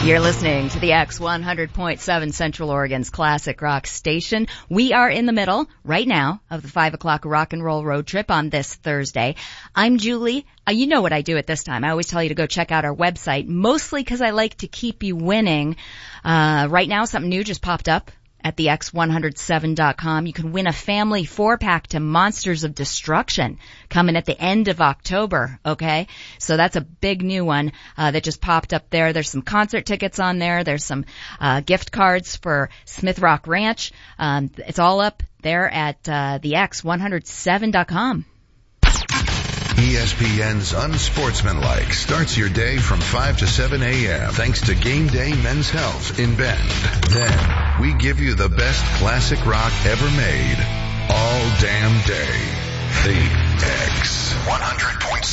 You're listening to the X100.7 Central Oregon's classic rock station. We are in the middle right now of the 5 o'clock rock and roll road trip on this Thursday. I'm Julie. You know what I do at this time. I always tell you to go check out our website, mostly because I like to keep you winning. Right now, something new just popped up at the X107.com. You can win a family 4-pack to Monsters of Destruction coming at the end of October, okay? So that's a big new one that just popped up there. There's some concert tickets on there. There's some gift cards for Smith Rock Ranch. It's all up there at the X107.com. ESPN's Unsportsmanlike starts your day from 5 to 7 a.m. thanks to Game Day Men's Health in Bend. Then, we give you the best classic rock ever made all damn day. The X100.7